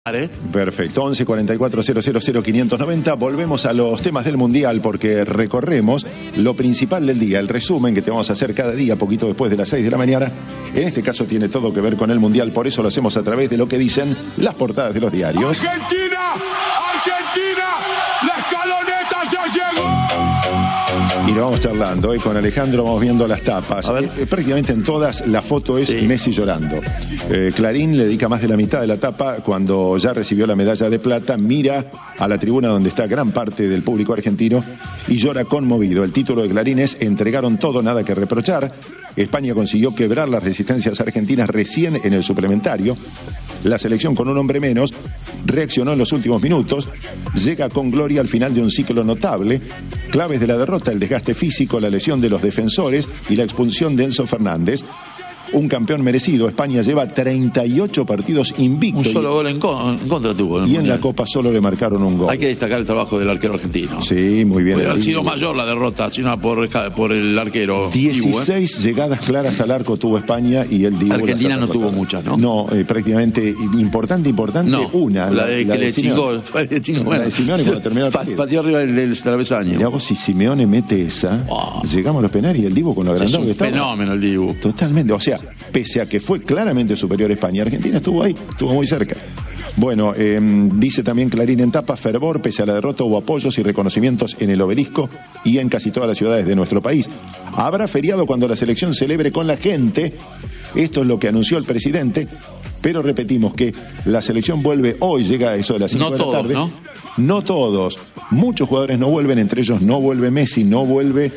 Perfecto, 11 44 000 590. Volvemos a los temas del Mundial porque recorremos lo principal del día, el resumen que te vamos a hacer cada día, poquito después de las 6 de la mañana. En este caso tiene todo que ver con el Mundial, por eso lo hacemos a través de lo que dicen las portadas de los diarios. ¡Argentina! ¡Argentina! ¡La escaloneta ya llegó! Y lo vamos charlando, con Alejandro vamos viendo las tapas. Prácticamente en todas la foto es Messi llorando. Clarín le dedica más de la mitad de la tapa cuando ya recibió la medalla de plata, mira a la tribuna donde está gran parte del público argentino y llora conmovido. El título de Clarín es "Entregaron todo, nada que reprochar". España consiguió quebrar las resistencias argentinas recién en el suplementario. La selección con un hombre menos reaccionó en los últimos minutos, llega con gloria al final de un ciclo notable. Claves de la derrota: el desgaste físico, la lesión de los defensores y la expulsión de Enzo Fernández. Un campeón merecido. España lleva 38 partidos invicto. Un solo gol en contra tuvo. Y en la Copa solo le marcaron un gol. Hay que destacar el trabajo del arquero argentino. Sí, muy bien. Puede haber sido mayor la derrota, sino por el arquero. 16 llegadas claras al arco tuvo España y el Dibu. Argentina no tuvo muchas, ¿no? No, prácticamente importante, no, una. La de que le chingó. La de Simeone cuando terminó el partido. Pateó arriba del travesaño. Mirá vos, si Simeone mete esa, llegamos a los penales y el Dibu con lo agrandado que estaba. Es un fenómeno el Dibu. Totalmente, o sea, pese a que fue claramente superior a España, Argentina estuvo ahí, estuvo muy cerca. Bueno, dice también Clarín en tapa: fervor, pese a la derrota hubo apoyos y reconocimientos en el Obelisco y en casi todas las ciudades de nuestro país. Habrá feriado cuando la selección celebre con la gente. Esto es lo que anunció el presidente, pero repetimos que la selección vuelve hoy, llega a eso de las 5 de la tarde. No todos, muchos jugadores no vuelven, entre ellos no vuelve Messi, no vuelve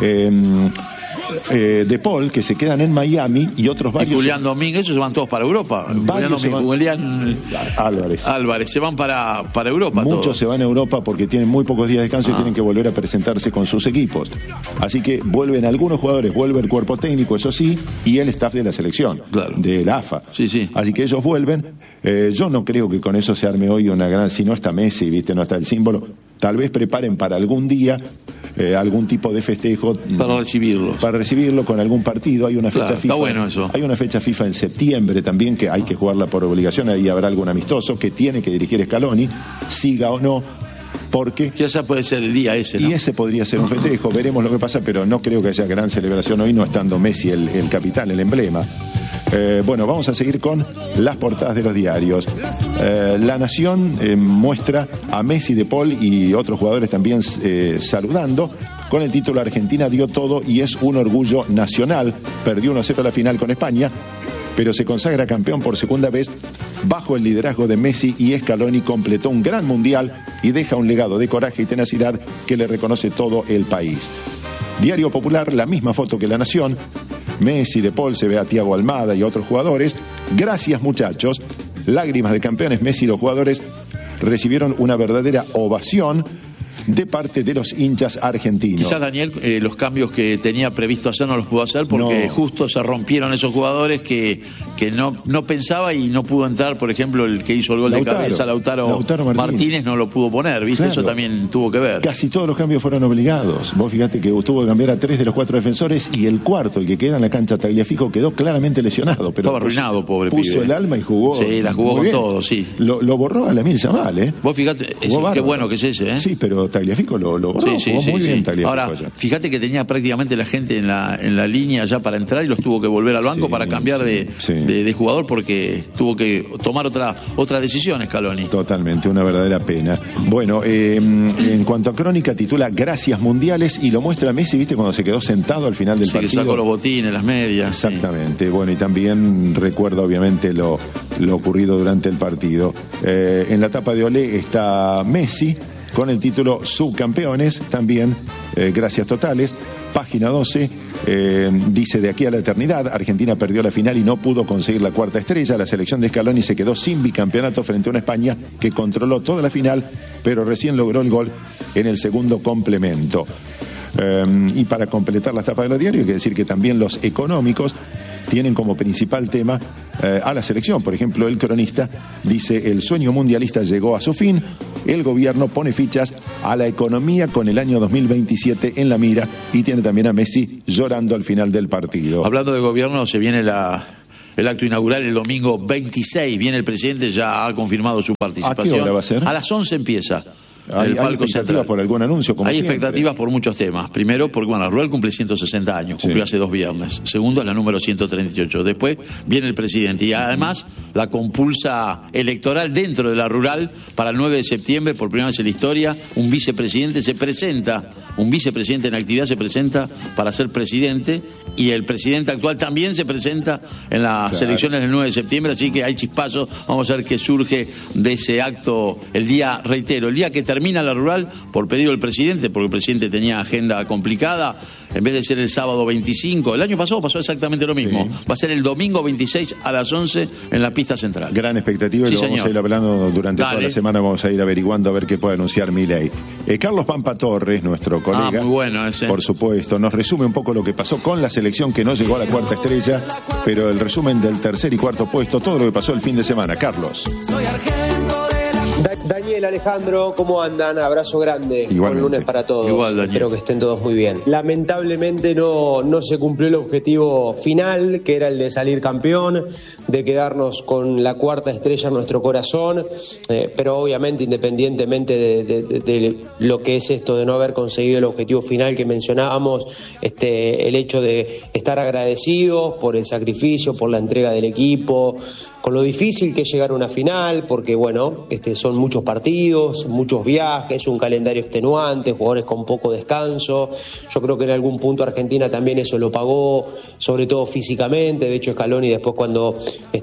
De Paul, que se quedan en Miami, y otros varios. Y Julián Domínguez, ellos se van todos para Europa. Julián Álvarez se van para Europa. Muchos todos se van a Europa porque tienen muy pocos días de descanso y tienen que volver a presentarse con sus equipos. Así que vuelven algunos jugadores, vuelve el cuerpo técnico, eso sí, y el staff de la selección, de la AFA. Sí. Así que ellos vuelven. Yo no creo que con eso se arme hoy una gran, si no está Messi, viste, no está el símbolo. Tal vez preparen para algún día algún tipo de festejo para recibirlo con algún partido. Hay una fecha FIFA. Está bueno eso. Hay una fecha FIFA en septiembre también que hay que jugarla por obligación. Ahí habrá algún amistoso que tiene que dirigir Scaloni, siga o no, porque quizás puede ser el día ese, ¿no? Y ese podría ser un festejo. Veremos lo que pasa, pero no creo que haya gran celebración hoy, no estando Messi el capitán, el emblema. Bueno, vamos a seguir con las portadas de los diarios. La Nación muestra a Messi, De Paul y otros jugadores también saludando con el título: Argentina dio todo y es un orgullo nacional. Perdió 1-0 la final con España, pero se consagra campeón por segunda vez bajo el liderazgo de Messi, y Scaloni completó un gran mundial y deja un legado de coraje y tenacidad que le reconoce todo el país. Diario Popular, la misma foto que La Nación. Messi, De Paul, se ve a Thiago Almada y otros jugadores. Gracias, muchachos. Lágrimas de campeones. Messi y los jugadores recibieron una verdadera ovación de parte de los hinchas argentinos. Quizás Daniel, los cambios que tenía previsto hacer no los pudo hacer porque justo se rompieron esos jugadores que no pensaba y no pudo entrar. Por ejemplo, el que hizo el gol de cabeza, Lautaro Martínez, no lo pudo poner, ¿viste? Claro. Eso también tuvo que ver. Casi todos los cambios fueron obligados. Vos fíjate que tuvo que cambiar a 3 de los 4 defensores, y el cuarto, el que queda en la cancha, Tagliafico, quedó claramente lesionado. Pero estaba arruinado, pobre pibe. Puso el alma y jugó. Sí, la jugó con todo, sí. Lo borró a Lamine Yamal, ¿eh? Vos fíjate, qué bueno que es ese, ¿eh? Sí, pero Tagliafico lo borró. Jugó muy bien Tagliafico. Ahora, fíjate que tenía prácticamente la gente en la línea ya para entrar y los tuvo que volver al banco para cambiar de jugador porque tuvo que tomar otra decisión Scaloni. Totalmente, una verdadera pena. Bueno, en cuanto a crónica, titula "Gracias Mundiales", y lo muestra Messi, ¿viste? Cuando se quedó sentado al final del partido. Que sacó los botines, las medias. Exactamente. Bueno, y también recuerda obviamente lo ocurrido durante el partido. En la tapa de Olé está Messi con el título "Subcampeones", también gracias totales. Página 12 dice: "De aquí a la eternidad, Argentina perdió la final y no pudo conseguir la cuarta estrella. La selección de Scaloni se quedó sin bicampeonato frente a una España que controló toda la final, pero recién logró el gol en el segundo complemento". Y para completar la tapa de los diarios, hay que decir que también los económicos tienen como principal tema a la selección. Por ejemplo, el cronista dice: "El sueño mundialista llegó a su fin. El gobierno pone fichas a la economía con el año 2027 en la mira", y tiene también a Messi llorando al final del partido. Hablando de gobierno, se viene el acto inaugural el domingo 26. Viene el presidente, ya ha confirmado su participación. ¿A qué hora va a ser? A las 11 empieza. ¿Hay expectativas por algún anuncio? Como hay siempre. Expectativas por muchos temas. Primero, porque la Rural cumple 160 años, cumplió hace 2 viernes. Segundo, es la número 138. Después viene el presidente y además la compulsa electoral dentro de la Rural para el 9 de septiembre, por primera vez en la historia, un vicepresidente se presenta. Un vicepresidente en actividad se presenta para ser presidente y el presidente actual también se presenta en las elecciones del 9 de septiembre, así que hay chispazos. Vamos a ver qué surge de ese acto el día, reitero, el día que termina la Rural por pedido del presidente, porque el presidente tenía agenda complicada. En vez de ser el sábado 25, el año pasado pasó exactamente lo mismo. Va a ser el domingo 26 a las 11 en la pista central. Gran expectativa y lo vamos a ir hablando durante toda la semana. Vamos a ir averiguando a ver qué puede anunciar Milei. Carlos Pampa Torres, nuestro colega, muy bueno ese. Por supuesto, nos resume un poco lo que pasó con la selección que no llegó a la 4ª estrella, pero el resumen del 3er y 4º puesto, todo lo que pasó el fin de semana. Carlos. Daniel, Alejandro, ¿cómo andan? Abrazo grande. Igualmente. Buen lunes para todos. Igual, espero que estén todos muy bien. Lamentablemente no se cumplió el objetivo final, que era el de salir campeón, de quedarnos con la 4ª estrella en nuestro corazón, pero obviamente independientemente de lo que es esto de no haber conseguido el objetivo final que mencionábamos, el hecho de estar agradecidos por el sacrificio, por la entrega del equipo, con lo difícil que es llegar a una final, porque bueno, son muchos partidos, muchos viajes, un calendario extenuante, jugadores con poco descanso. Yo creo que en algún punto Argentina también eso lo pagó, sobre todo físicamente. De hecho, Scaloni después cuando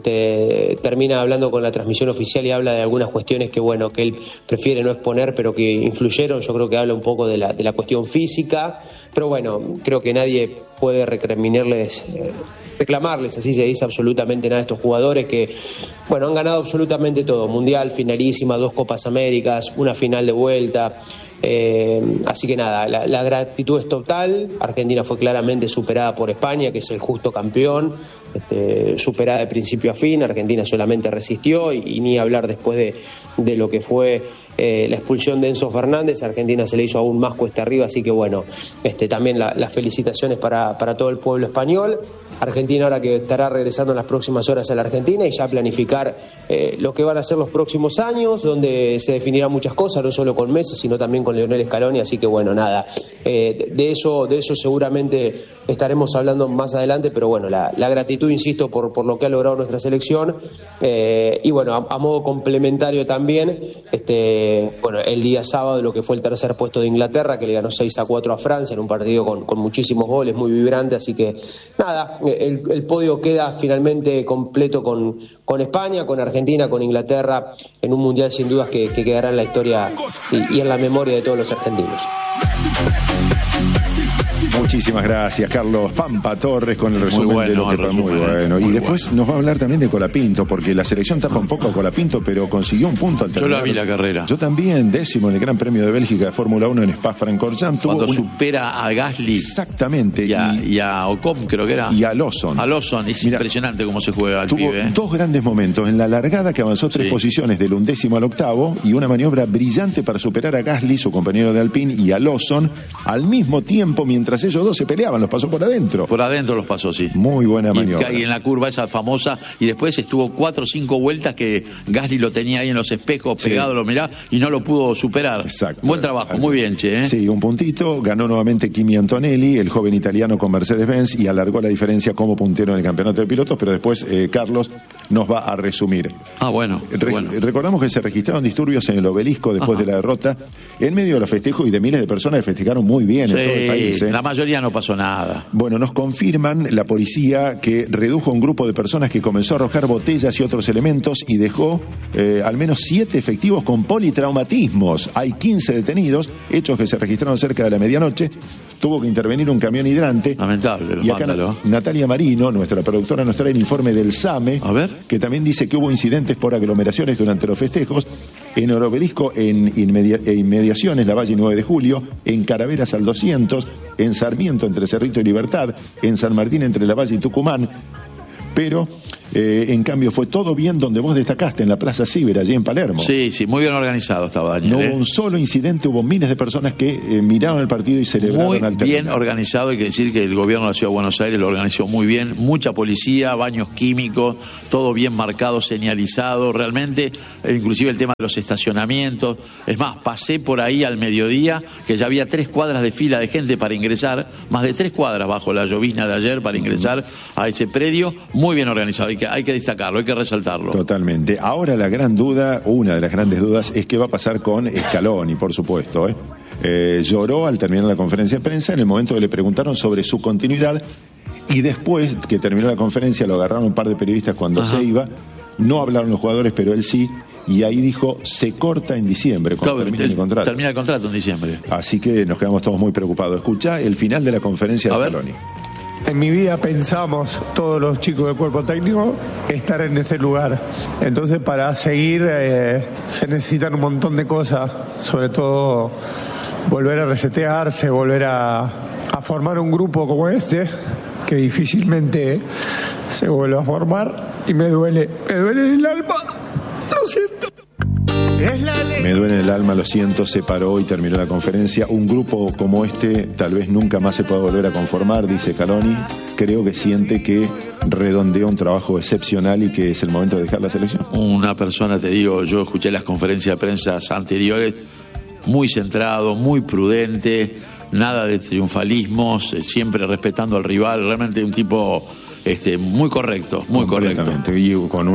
termina hablando con la transmisión oficial y habla de algunas cuestiones que bueno, que él prefiere no exponer, pero que influyeron, yo creo que habla un poco de la cuestión física. Pero bueno, creo que nadie puede reclamarles, así se dice, absolutamente nada a estos jugadores que, bueno, han ganado absolutamente todo. Mundial, finalísima, 2 Copas Américas, una final de vuelta. Así que nada, la gratitud es total. Argentina fue claramente superada por España, que es el justo campeón, superada de principio a fin. Argentina solamente resistió y ni hablar después de lo que fue la expulsión de Enzo Fernández. Argentina se le hizo aún más cuesta arriba, así que bueno, también las felicitaciones para todo el pueblo español. Argentina ahora que estará regresando en las próximas horas a la Argentina y ya planificar lo que van a ser los próximos años, donde se definirán muchas cosas, no solo con Messi, sino también con Lionel Scaloni, así que bueno, nada, de eso seguramente estaremos hablando más adelante, pero bueno, la gratitud, insisto, por lo que ha logrado nuestra selección, y bueno, a modo complementario también, bueno, el día sábado lo que fue el 3er puesto de Inglaterra, que le ganó 6-4 a Francia en un partido con muchísimos goles, muy vibrante, así que nada, el podio queda finalmente completo con España, con Argentina, con Inglaterra, en un mundial sin dudas que quedará en la historia y en la memoria de todos los argentinos. Muchísimas gracias, Carlos Pampa Torres, con el resumen de lo que pasó. Muy bueno. Y después nos va a hablar también de Colapinto, porque la selección tapa un poco a Colapinto, pero consiguió un punto al terminar. Yo la vi la carrera. Yo también, 10º en el Gran Premio de Bélgica de Fórmula 1 en Spa-Francorchamps. Cuando supera a Gasly. Exactamente. Y a Ocon, creo que era. Y a Lawson. A Lawson. Es impresionante cómo se juega el tuvo pibe. 2 grandes momentos. En la largada, que avanzó 3 posiciones, del 11º al 8º, y una maniobra brillante para superar a Gasly, su compañero de Alpine, y a Lawson, al mismo tiempo, mientras ellos dos se peleaban. Los pasó por adentro. Por adentro los pasó, sí. Muy buena maniobra. Y en la curva esa famosa, y después estuvo 4 o 5 vueltas que Gasly lo tenía ahí en los espejos, pegado, lo miraba, y no lo pudo superar. Exacto. Buen trabajo, muy bien, che. Sí, un puntito. Ganó nuevamente Kimi Antonelli, el joven italiano con Mercedes-Benz, y alargó la diferencia como puntero en el campeonato de pilotos, pero después Carlos nos va a resumir. Bueno. Recordamos que se registraron disturbios en el Obelisco después de la derrota, en medio de los festejos y de miles de personas que festejaron muy bien en todo el país. La mayoría no pasó nada. Bueno, nos confirman la policía que redujo un grupo de personas que comenzó a arrojar botellas y otros elementos y dejó al menos 7 efectivos con politraumatismos. Hay 15 detenidos, hechos que se registraron cerca de la medianoche. Tuvo que intervenir un camión hidrante. Lamentable, y acá Natalia Marino, nuestra productora, nos trae el informe del SAME, que también dice que hubo incidentes por aglomeraciones durante los festejos en el Obelisco, en inmediaciones, la Valle 9 de Julio, en Caraveras al 200, en Sarmiento entre Cerrito y Libertad, en San Martín entre la Valle y Tucumán. Pero En cambio, fue todo bien donde vos destacaste, en la Plaza Ciber, allí en Palermo. Sí, muy bien organizado estaba Daniel. No hubo un solo incidente, hubo miles de personas que miraron el partido y celebraron al terminar. Muy bien organizado, hay que decir que el gobierno de la Ciudad de Buenos Aires lo organizó muy bien, mucha policía, baños químicos, todo bien marcado, señalizado, realmente, inclusive el tema de los estacionamientos. Es más, pasé por ahí al mediodía, que ya había 3 cuadras de fila de gente para ingresar, más de 3 cuadras bajo la llovizna de ayer para ingresar a ese predio, muy bien organizado, hay que destacarlo, hay que resaltarlo. Totalmente. Ahora la gran duda, una de las grandes dudas, es qué va a pasar con Scaloni, por supuesto. Lloró al terminar la conferencia de prensa en el momento que le preguntaron sobre su continuidad, y después que terminó la conferencia lo agarraron un par de periodistas cuando se iba, no hablaron los jugadores, pero él sí, y ahí dijo, se corta en diciembre, cuando termina el contrato. Termina el contrato en diciembre. Así que nos quedamos todos muy preocupados. Escuchá el final de la conferencia de Scaloni. En mi vida pensamos, todos los chicos del cuerpo técnico, estar en ese lugar. Entonces, para seguir se necesitan un montón de cosas, sobre todo volver a resetearse, volver a formar un grupo como este, que difícilmente se vuelve a formar, y me duele el alma, lo siento. Me duele el alma, lo siento, se paró y terminó la conferencia. Un grupo como este tal vez nunca más se pueda volver a conformar, dice Scaloni. Creo que siente que redondeó un trabajo excepcional y que es el momento de dejar la selección. Una persona, te digo, yo escuché las conferencias de prensa anteriores, muy centrado, muy prudente, nada de triunfalismos, siempre respetando al rival, realmente un tipo... muy correcto, muy correcto. Y con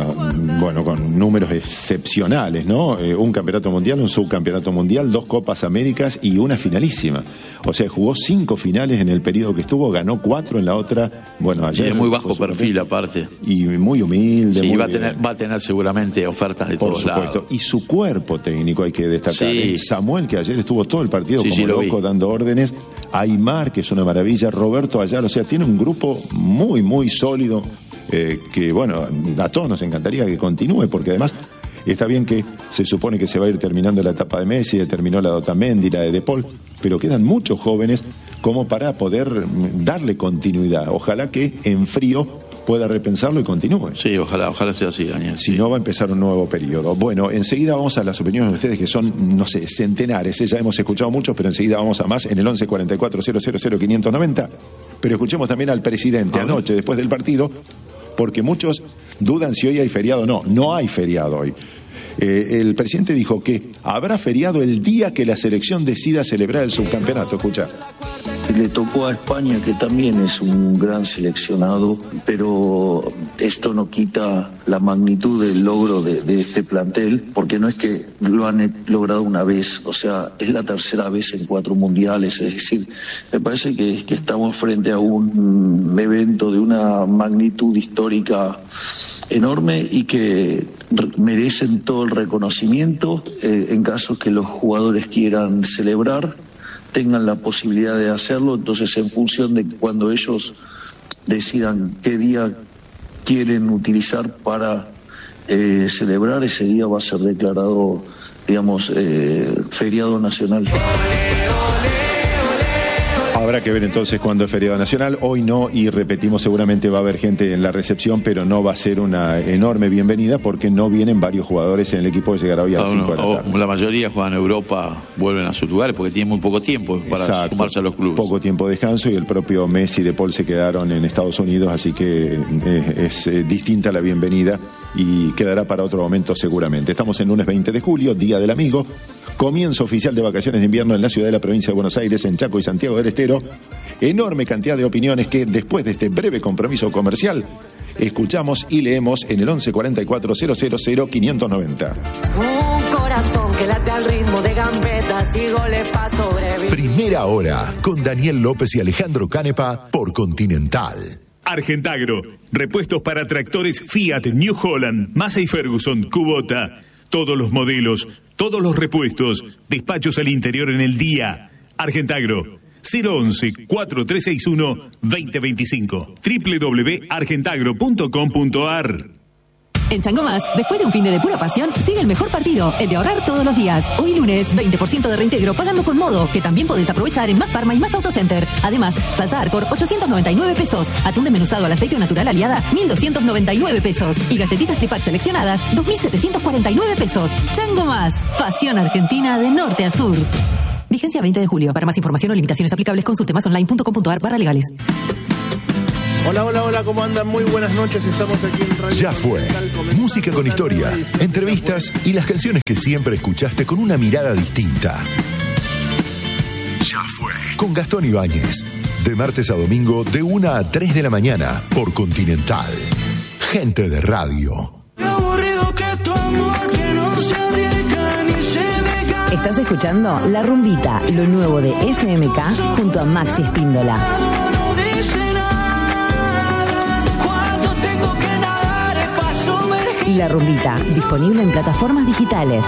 con números excepcionales, ¿no? Un campeonato mundial, un subcampeonato mundial, 2 Copas Américas y una finalísima. O sea, jugó 5 finales en el periodo que estuvo, ganó 4 en la otra. Bueno, ayer. Sí, muy bajo perfil aparte. Y muy humilde. Sí, muy va a tener seguramente ofertas de todos lados. Por supuesto. Y su cuerpo técnico hay que destacar. Sí. Samuel, que ayer estuvo todo el partido como loco dando órdenes. Aymar, que es una maravilla. Roberto Ayala, o sea, tiene un grupo muy sólido, que a todos nos encantaría que continúe, porque además está bien que se supone que se va a ir terminando la etapa de Messi, terminó la de Otamendi, la de Paul, pero quedan muchos jóvenes como para poder darle continuidad. Ojalá que en frío pueda repensarlo y continúe. Sí, ojalá sea así, Daniel. Si no, va a empezar un nuevo periodo. Bueno, enseguida vamos a las opiniones de ustedes, que son, no sé, centenares. Ya hemos escuchado muchos, pero enseguida vamos a más en el 11 44 000 590. Pero escuchemos también al presidente anoche, después del partido, porque muchos dudan si hoy hay feriado o no. No hay feriado hoy. El presidente dijo que habrá feriado el día que la selección decida celebrar el subcampeonato. Escucha. Le tocó a España, que también es un gran seleccionado, pero esto no quita la magnitud del logro de este plantel, porque no es que lo han logrado una vez, o sea, es la tercera vez en 4 mundiales, es decir, me parece que estamos frente a un evento de una magnitud histórica enorme y que merecen todo el reconocimiento en caso que los jugadores quieran celebrar, tengan la posibilidad de hacerlo. Entonces, en función de cuando ellos decidan qué día quieren utilizar para celebrar, ese día va a ser declarado, feriado nacional. Habrá que ver entonces cuándo es feriado nacional. Hoy no, y repetimos, seguramente va a haber gente en la recepción, pero no va a ser una enorme bienvenida porque no vienen varios jugadores en el equipo que llegará hoy a las 5 de la tarde. La mayoría juegan en Europa, vuelven a sus lugares porque tienen muy poco tiempo para sumarse a los clubes. Poco tiempo de descanso, y el propio Messi y De Paul se quedaron en Estados Unidos, así que es distinta la bienvenida y quedará para otro momento seguramente. Estamos en lunes 20 de julio, Día del Amigo. Comienzo oficial de vacaciones de invierno en la ciudad de la provincia de Buenos Aires, en Chaco y Santiago del Estero. Enorme cantidad de opiniones que, después de este breve compromiso comercial, escuchamos y leemos en el 11 44 000 590. Un corazón que late al ritmo de gambetas y goles pa' sobrevivir. Primera hora con Daniel López y Alejandro Canepa por Continental. Argentagro, repuestos para tractores Fiat, New Holland, Massey Ferguson, Kubota. Todos los modelos, todos los repuestos, despachos al interior en el día. Argentagro, 011-4361-2025. www.argentagro.com.ar. En Chango Más, después de un fin de pura pasión, sigue el mejor partido, el de ahorrar todos los días. Hoy lunes, 20% de reintegro pagando con Modo, que también podés aprovechar en Más Pharma y Más Autocenter. Además, salsa Arcor, 899 pesos. Atún desmenuzado al aceite natural Aliada, 1.299 pesos. Y galletitas Tripac seleccionadas, 2.749 pesos. Chango Más, pasión argentina de norte a sur. Vigencia 20 de julio. Para más información o limitaciones aplicables, consulte masonline.com.ar/legales. Hola, ¿cómo andan? Muy buenas noches, estamos aquí en Radio Ya fue. Música con historia, entrevistas y las canciones que siempre escuchaste con una mirada distinta. Ya fue. Con Gastón Ibáñez. De martes a domingo, de 1 a 3 de la mañana, por Continental. Gente de radio. Estás escuchando La Rumbita, lo nuevo de FMK, junto a Maxi Espíndola. La Rumbita, disponible en plataformas digitales.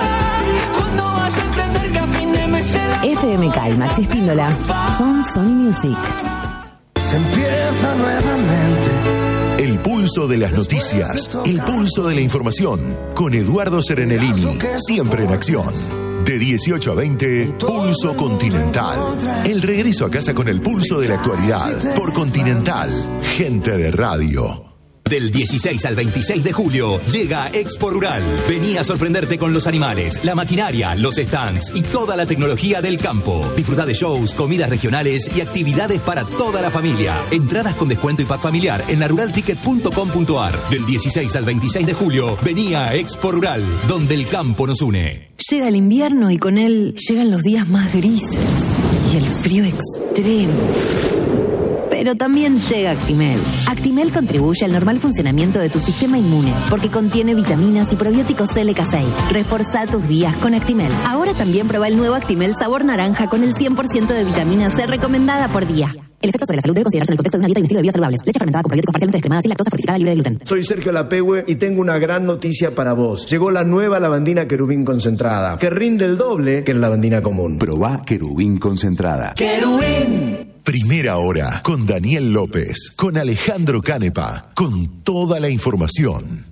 FMK y Maxi Espíndola son Sony Music. Se empieza nuevamente. El pulso de las noticias, el pulso de la información, con Eduardo Serenellini, siempre en acción. De 18 a 20, Pulso Continental. El regreso a casa con el pulso de la actualidad, por Continental, gente de radio. Del 16 al 26 de julio llega Expo Rural. Vení a sorprenderte con los animales, la maquinaria, los stands y toda la tecnología del campo. Disfruta de shows, comidas regionales y actividades para toda la familia. Entradas con descuento y pack familiar en laruralticket.com.ar. Del 16 al 26 de julio, vení a Expo Rural, donde el campo nos une. Llega el invierno y con él llegan los días más grises y el frío extremo. Pero también llega Actimel. Actimel contribuye al normal funcionamiento de tu sistema inmune porque contiene vitaminas y probióticos LK6. Reforzá tus días con Actimel. Ahora también prueba el nuevo Actimel sabor naranja con el 100% de vitamina C recomendada por día. El efecto sobre la salud debe considerarse en el contexto de una dieta y un estilo de vida saludables. Leche fermentada con probióticos parcialmente descremada sin lactosa, fortificada, libre de gluten. Soy Sergio Lapehue y tengo una gran noticia para vos. Llegó la nueva lavandina Querubín concentrada, que rinde el doble que la lavandina común. Probá Querubín concentrada. ¡Querubín! Primera hora, con Daniel López, con Alejandro Canepa, con toda la información.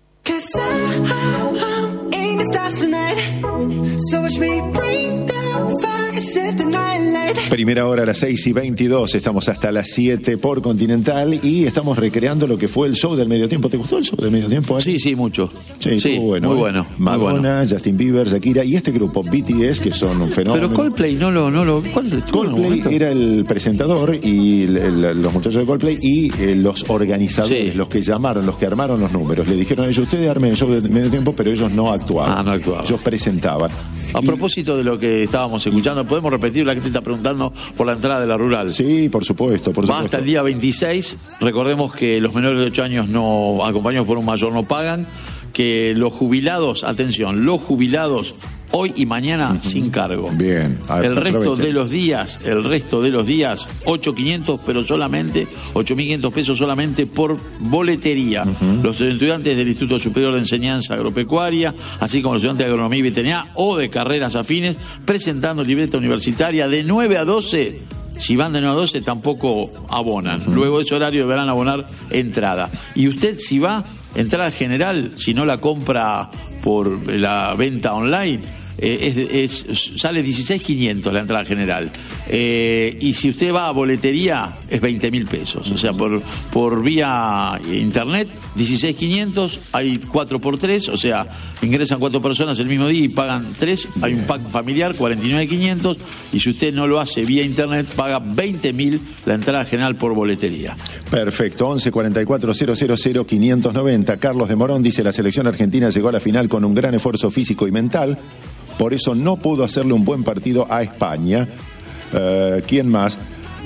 Primera hora a las 6:22, estamos hasta las 7 por Continental y estamos recreando lo que fue el show del medio tiempo. ¿Te gustó el show del medio tiempo? Sí, mucho. Sí, bueno, muy bueno. Madonna, Justin Bieber, Shakira y este grupo BTS, que son un fenómeno. Pero Coldplay Coldplay era el presentador y los muchachos de Coldplay y los organizadores, los que llamaron, los que armaron los números. Le dijeron a ellos, ustedes armen el show del medio tiempo, pero ellos no actuaban. No actuaban. Ellos presentaban. A propósito de lo que estábamos escuchando, ¿podemos repetir? La gente está preguntando por la entrada de la rural. Sí, por supuesto. Va hasta el día 26. Recordemos que los menores de 8 años no acompañados por un mayor no pagan. Que los jubilados, atención, los jubilados hoy y mañana sin cargo. Bien. El resto de los días, 8.500, pero solamente 8.500 pesos solamente por boletería. Los estudiantes del Instituto Superior de Enseñanza Agropecuaria, así como los estudiantes de Agronomía y Veterinaria o de carreras afines, presentando libreta universitaria de 9 a 12. Si van de 9 a 12 tampoco abonan. Luego de ese horario deberán abonar entrada. Y usted, si va, entrada general, si no la compra por la venta online, sale 16.500 la entrada general. Y si usted va a boletería, es 20.000 pesos. O sea, por vía internet, 16.500, hay 4x3, o sea, ingresan 4 personas el mismo día y pagan 3. Hay un pack familiar, 49.500. Y si usted no lo hace vía internet, paga 20.000 la entrada general por boletería. Perfecto, 11 44 000 590. Carlos de Morón dice: la selección argentina llegó a la final con un gran esfuerzo físico y mental. Por eso no pudo hacerle un buen partido a España. ¿Quién más?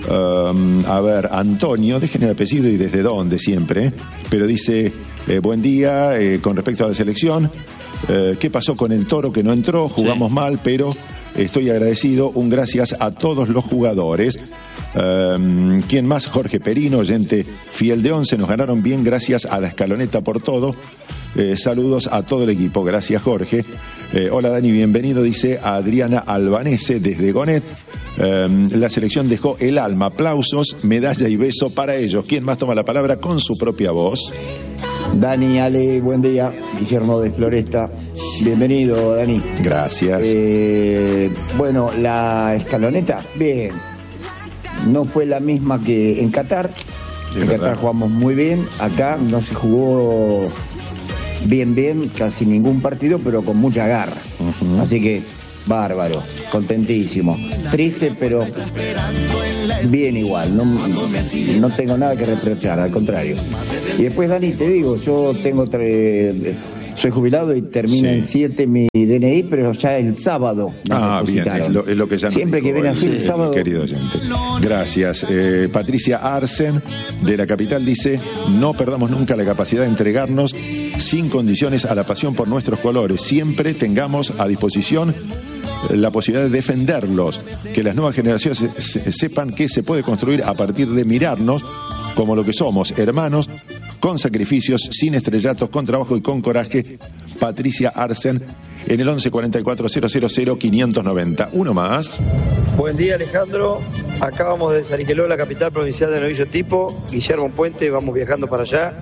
A ver, Antonio, dejen el apellido y desde dónde siempre. Pero dice, buen día, con respecto a la selección. ¿Qué pasó con el Toro que no entró? Jugamos mal, pero estoy agradecido. Un gracias a todos los jugadores. ¿Quién más? Jorge Perino, oyente fiel de 11. Nos ganaron bien, gracias a la escaloneta por todo. Saludos a todo el equipo. Gracias, Jorge. Hola, Dani, bienvenido, dice Adriana Albanese desde Gonet. La selección dejó el alma. Aplausos, medalla y beso para ellos. ¿Quién más toma la palabra con su propia voz? Dani, Ale, buen día. Guillermo de Floresta. Bienvenido, Dani. Gracias. Bueno, la escaloneta, bien. No fue la misma que en Qatar. En Qatar jugamos muy bien. Acá no se jugó bien, casi ningún partido, pero con mucha garra. Así que, bárbaro, contentísimo. Triste, pero bien igual. No tengo nada que reprochar, al contrario. Y después, Dani, te digo, yo tengo soy jubilado y termina en 7 mi DNI, pero ya el sábado bien, es lo que ya siempre que viene así el sábado. Querido oyente. Gracias. Patricia Arsen, de la capital, dice: no perdamos nunca la capacidad de entregarnos sin condiciones a la pasión por nuestros colores. Siempre tengamos a disposición la posibilidad de defenderlos, que las nuevas generaciones sepan que se puede construir a partir de mirarnos como lo que somos, hermanos, con sacrificios, sin estrellatos, con trabajo y con coraje. Patricia Arsen, en el 1144-000-590. Uno más. Buen día, Alejandro. Acabamos de San Iqueló, la capital provincial de Novillo Tipo. Guillermo Puente, vamos viajando para allá.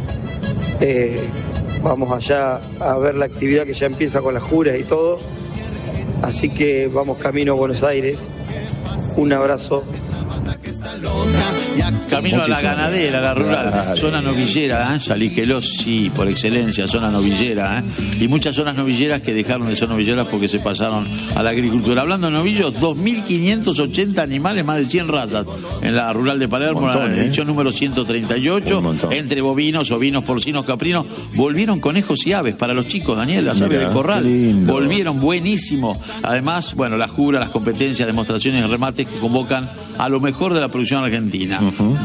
Vamos allá a ver la actividad que ya empieza con las juras y todo. Así que vamos camino a Buenos Aires. Un abrazo. Camino a la ganadera, la rural, zona novillera, San Iqueló, sí, por excelencia, zona novillera, y muchas zonas novilleras que dejaron de ser novilleras porque se pasaron a la agricultura. Hablando de novillos, 2.580 animales, más de 100 razas en la rural de Palermo, la edición número 138, entre bovinos, ovinos, porcinos, caprinos. Volvieron conejos y aves para los chicos, Daniel, las aves de corral, volvieron buenísimo. Además, bueno, las juras, las competencias, demostraciones y remates que convocan a lo mejor de la producción argentina.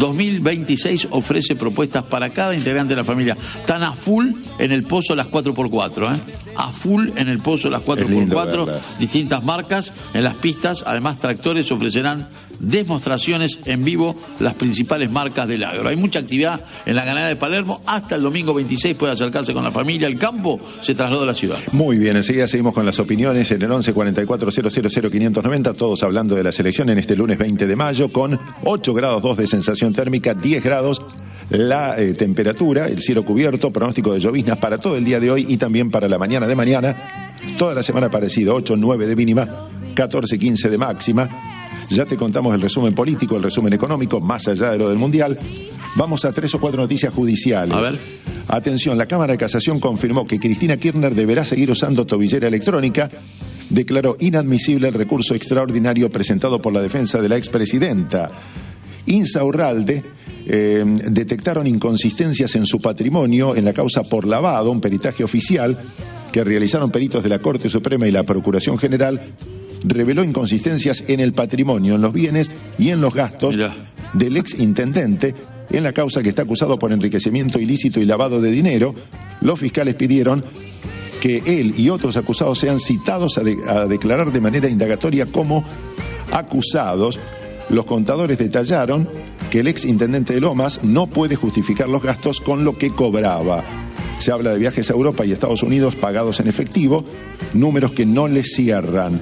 2026 ofrece propuestas para cada integrante de la familia. Están a full en el pozo las 4x4, a full en el pozo las 4x4, distintas marcas en las pistas. Además, tractores ofrecerán demostraciones en vivo las principales marcas del agro. Hay mucha actividad en la ganadera de Palermo. Hasta el domingo 26 puede acercarse con la familia. El campo se trasladó a la ciudad. Muy bien, enseguida seguimos con las opiniones en el 1144-000-590, todos hablando de la selección en este lunes 20 de mayo, con 8 grados 2 de sensación térmica, 10 grados la temperatura, el cielo cubierto, pronóstico de lloviznas para todo el día de hoy y también para la mañana de mañana. Toda la semana parecido, 8, 9 de mínima, 14, 15 de máxima. Ya te contamos el resumen político, el resumen económico, más allá de lo del Mundial. Vamos a 3 o 4 noticias judiciales. A ver. Atención, la Cámara de Casación confirmó que Cristina Kirchner deberá seguir usando tobillera electrónica. Declaró inadmisible el recurso extraordinario presentado por la defensa de la expresidenta. Insaurralde detectaron inconsistencias en su patrimonio en la causa por lavado, un peritaje oficial que realizaron peritos de la Corte Suprema y la Procuración General. Reveló inconsistencias en el patrimonio, en los bienes y en los gastos del ex intendente en la causa que está acusado por enriquecimiento ilícito y lavado de dinero. Los fiscales pidieron que él y otros acusados sean citados a declarar de manera indagatoria como acusados. Los contadores detallaron que el ex intendente de Lomas no puede justificar los gastos con lo que cobraba. Se habla de viajes a Europa y Estados Unidos pagados en efectivo, números que no le cierran.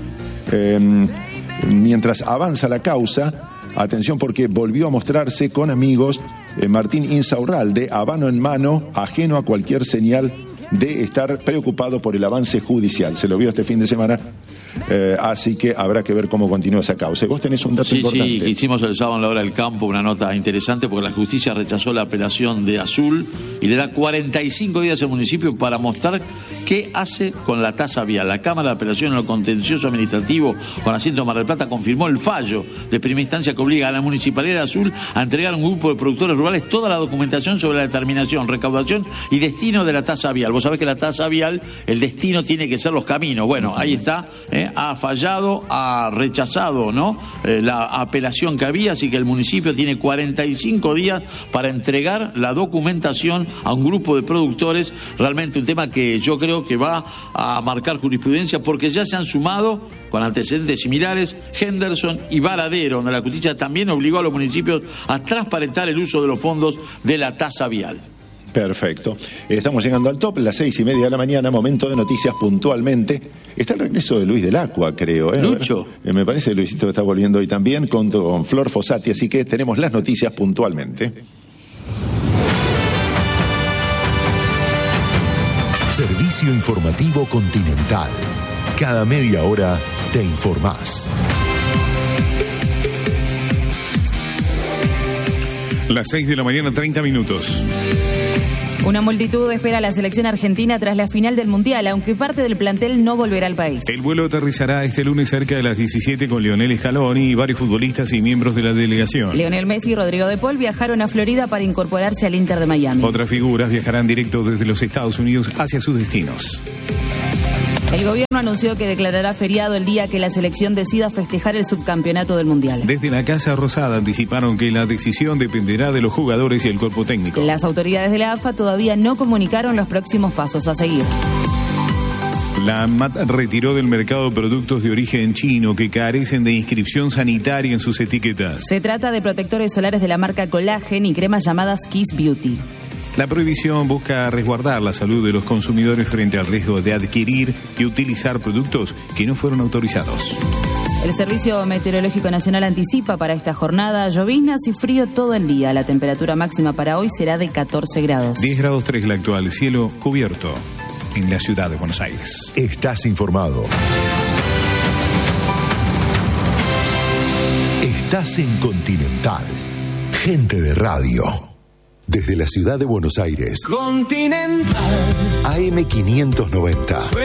Mientras avanza la causa, atención porque volvió a mostrarse con amigos Martín Insaurralde, habano en mano, ajeno a cualquier señal de estar preocupado por el avance judicial. Se lo vio este fin de semana, así que habrá que ver cómo continúa esa causa. Vos tenés un dato importante. Sí, hicimos el sábado en la hora del campo una nota interesante porque la justicia rechazó la apelación de Azul y le da 45 días al municipio para mostrar qué hace con la tasa vial. La Cámara de Apelación en lo contencioso administrativo con asiento en Mar del Plata confirmó el fallo de primera instancia que obliga a la Municipalidad de Azul a entregar a un grupo de productores rurales toda la documentación sobre la determinación, recaudación y destino de la tasa vial. Vos sabés que la tasa vial, el destino tiene que ser los caminos. Bueno, ahí está, ha fallado, ha rechazado, ¿no? La apelación que había, así que el municipio tiene 45 días para entregar la documentación a un grupo de productores. Realmente un tema que yo creo que va a marcar jurisprudencia porque ya se han sumado con antecedentes similares Henderson y Varadero, donde la justicia también obligó a los municipios a transparentar el uso de los fondos de la tasa vial. Perfecto. Estamos llegando al top, las 6:30 de la mañana, momento de noticias puntualmente. Está el regreso de Luis del Acua, creo. Lucho. Me parece que Luisito está volviendo hoy también con Flor Fossati, así que tenemos las noticias puntualmente. Servicio informativo Continental. Cada media hora te informás. Las 6 de la mañana, 30 minutos. Una multitud espera a la selección argentina tras la final del Mundial, aunque parte del plantel no volverá al país. El vuelo aterrizará este lunes cerca de las 17 con Lionel Scaloni y varios futbolistas y miembros de la delegación. Lionel Messi y Rodrigo de Paul viajaron a Florida para incorporarse al Inter de Miami. Otras figuras viajarán directo desde los Estados Unidos hacia sus destinos. El gobierno anunció que declarará feriado el día que la selección decida festejar el subcampeonato del Mundial. Desde la Casa Rosada anticiparon que la decisión dependerá de los jugadores y el cuerpo técnico. Las autoridades de la AFA todavía no comunicaron los próximos pasos a seguir. La ANMAT retiró del mercado productos de origen chino que carecen de inscripción sanitaria en sus etiquetas. Se trata de protectores solares de la marca Collagen y cremas llamadas Kiss Beauty. La prohibición busca resguardar la salud de los consumidores frente al riesgo de adquirir y utilizar productos que no fueron autorizados. El Servicio Meteorológico Nacional anticipa para esta jornada lloviznas y frío todo el día. La temperatura máxima para hoy será de 14 grados. 10 grados 3 la actual, cielo cubierto en la ciudad de Buenos Aires. Estás informado. Estás en Continental. Gente de radio. Desde la ciudad de Buenos Aires. Continental. AM 590.